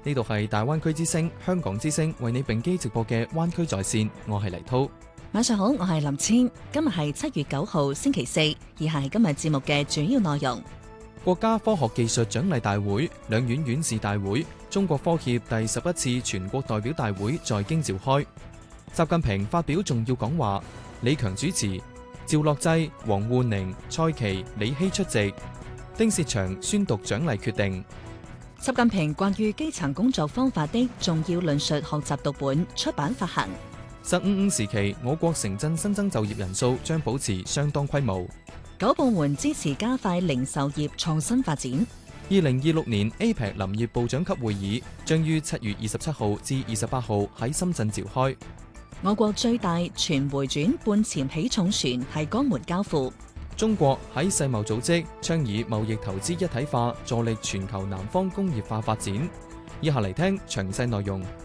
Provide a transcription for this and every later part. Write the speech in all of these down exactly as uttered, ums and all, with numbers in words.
呢度係大灣區之聲、香港之聲為你並機直播嘅灣區在線，我係黎濤。 晚上好，我係林千。今日係七月九號星期四，以下係今日節目嘅主要內容。 國家科學技術獎勵大會、兩院院士大會、中國科協第十一次全國代表大會在京召開。習近平發表重要講話，李強主持，趙樂際、王滬寧、蔡奇、李希出席。丁薛祥宣讀獎勵決定。 習近平關於基層工作方法的重要論述學習讀本出版發行。 十五五時期，我國城鎮新增就業人數將保持相當規模。 九部門支持加快零售業創新發展。 二零二六年 A P E C 林業部長級會議將於七月二十七號至二十八號喺深圳召開。 我國最大全回轉半潛起重船係江門交付。中國喺世貿組織倡議貿易投資一體化，助力全球南方工業化發展。以下嚟聽詳細內容。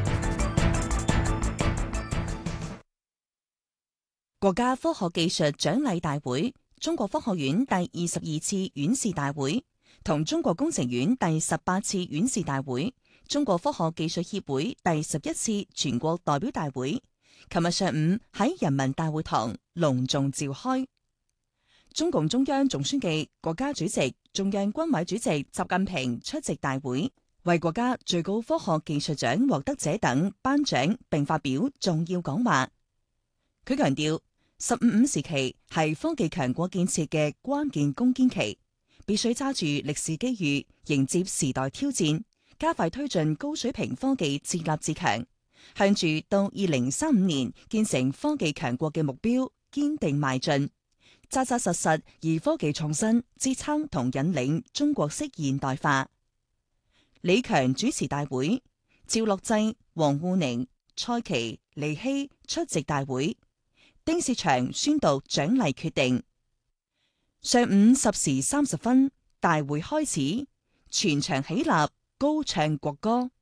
國家科學技術獎勵大會、中國科學院第二十二次院士大會同中國工程院第十八次院士大會、中國科學技術協會第十一次全國代表大會，琴日上午喺人民大會堂隆重召開。中共中央總書記、國家主席、中央軍委主席習近平出席大會，為國家最高科學技術獎獲得者等頒獎並發表重要講話。佢強調，十五五時期係科技強國建設嘅關鍵攻堅期，必須揸住歷史機遇，迎接時代挑戰，加快推進高水平科技自立自強，向住到二零三五年建成科技強國嘅目標堅定邁進。扎扎實實以科技創新支撐同引領中國式現代化。李強主持大會，趙樂際、王滬寧、蔡奇、李希出席大會。丁薛祥宣讀獎勵決定。上午十時三十分，大會開始，全場起立，高唱國歌。